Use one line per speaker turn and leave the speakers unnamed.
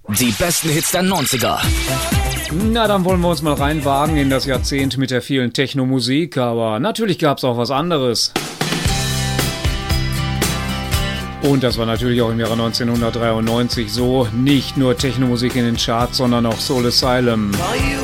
Die besten Hits der 90er.
Na, dann wollen wir uns mal reinwagen in das Jahrzehnt mit der vielen Techno-Musik, aber natürlich gab es auch was anderes. Und das war natürlich auch im Jahre 1993 so. Nicht nur Techno-Musik in den Charts, sondern auch Soul Asylum.